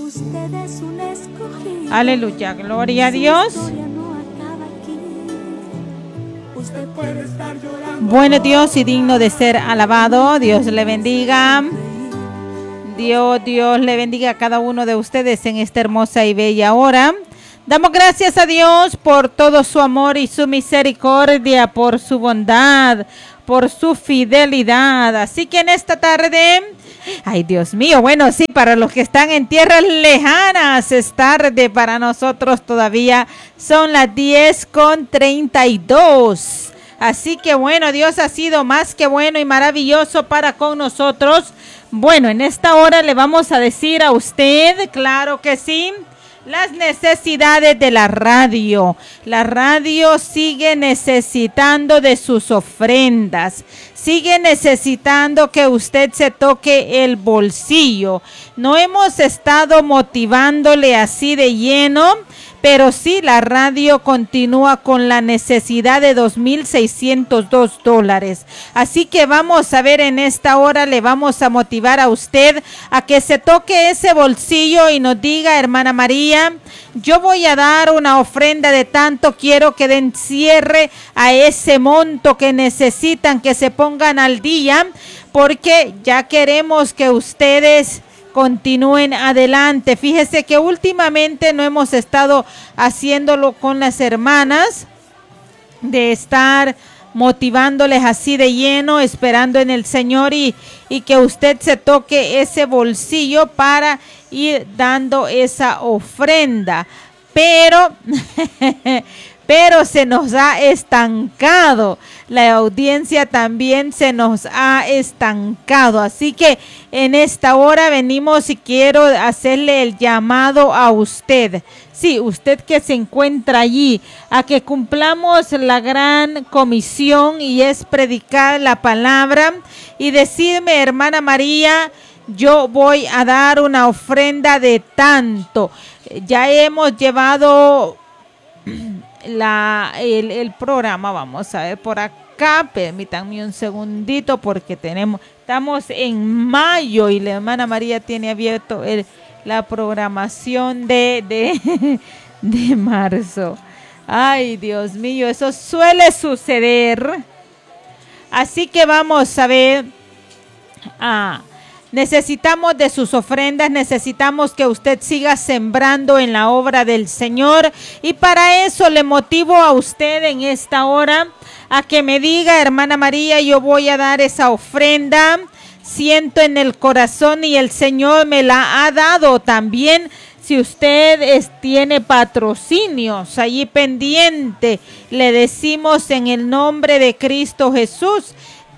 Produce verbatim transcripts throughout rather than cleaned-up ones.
Usted es un escogido. Aleluya, gloria a Dios. Bueno Dios y digno de ser alabado. Dios le bendiga. Dios, Dios le bendiga a cada uno de ustedes en esta hermosa y bella hora. Damos gracias a Dios por todo su amor y su misericordia, por su bondad, por su fidelidad. Así que en esta tarde, ay Dios mío, bueno, sí, para los que están en tierras lejanas es tarde, para nosotros todavía son las diez con treinta y dos. Así que bueno, Dios ha sido más que bueno y maravilloso para con nosotros. Bueno, en esta hora le vamos a decir a usted, claro que sí, las necesidades de la radio. La radio sigue necesitando de sus ofrendas. Sigue necesitando que usted se toque el bolsillo. No hemos estado motivándole así de lleno, pero sí la radio continúa con la necesidad de dos mil seiscientos dos dólares. Así que vamos a ver en esta hora, le vamos a motivar a usted a que se toque ese bolsillo y nos diga, hermana María, yo voy a dar una ofrenda de tanto, quiero que den cierre a ese monto que necesitan, que se pongan al día, porque ya queremos que ustedes continúen adelante. Fíjese que últimamente no hemos estado haciéndolo con las hermanas, de estar motivándoles así de lleno, esperando en el Señor y, y que usted se toque ese bolsillo para ir dando esa ofrenda. Pero, pero se nos ha estancado. La audiencia también se nos ha estancado. Así que en esta hora venimos y quiero hacerle el llamado a usted. Sí, usted que se encuentra allí, a que cumplamos la gran comisión y es predicar la palabra y decirme, hermana María, yo voy a dar una ofrenda de tanto. Ya hemos llevado la, el, el programa, vamos a ver por acá, permítanme un segundito porque tenemos, estamos en mayo y la hermana María tiene abierto el, la programación de, de, de marzo. Ay, Dios mío, eso suele suceder. Así que vamos a ver, ah, necesitamos de sus ofrendas, necesitamos que usted siga sembrando en la obra del Señor y para eso le motivo a usted en esta hora a que me diga, hermana María, yo voy a dar esa ofrenda, siento en el corazón y el Señor me la ha dado también. Si usted es, tiene patrocinios allí pendiente, le decimos en el nombre de Cristo Jesús,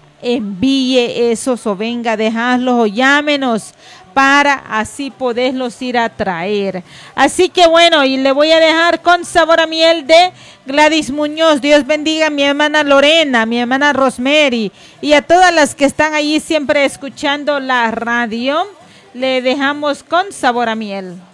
envíe esos o venga, dejadlos o llámenos para así poderlos ir a traer. Así que bueno, y le voy a dejar con sabor a miel de Gladys Muñoz. Dios bendiga a mi hermana Lorena, a mi hermana Rosemary y a todas las que están allí siempre escuchando la radio. Le dejamos con sabor a miel.